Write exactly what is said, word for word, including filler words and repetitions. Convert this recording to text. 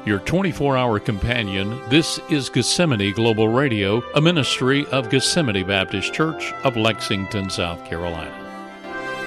your twenty-four hour companion. This is Gethsemane Global Radio, a ministry of Gethsemane Baptist Church of Lexington, South Carolina.